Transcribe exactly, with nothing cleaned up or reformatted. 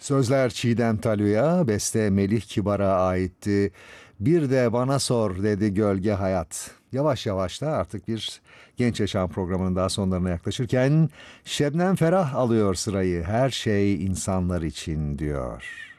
Sözler Çiğdem Talu'ya, beste Melih Kibar'a aitti. Bir de bana sor dedi Gölge Hayat. Yavaş yavaş da artık bir Genç Yaşam programının daha sonlarına yaklaşırken Şebnem Ferah alıyor sırayı. Her şey insanlar için diyor.